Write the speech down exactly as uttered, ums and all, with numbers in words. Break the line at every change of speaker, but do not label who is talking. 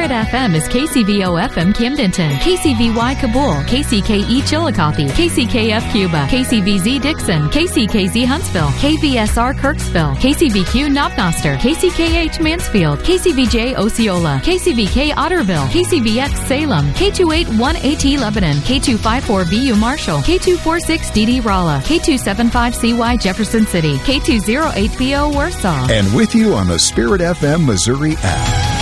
Spirit F M is K C V O F M Camdenton, K C V Y Kabul, K C K E Chillicothe, K C K F Cuba, K C V Z Dixon, K C K Z Huntsville, K V S R Kirksville, K C V Q Knopnoster, K C K H Mansfield, K C V J Osceola, K C V K Otterville, K C V X Salem, K two eight one A T Lebanon, K two five four V U Marshall, K two four six D D Rolla, K two seven five C Y Jefferson City, K two zero eight B O Warsaw.
And with you on the Spirit F M Missouri app.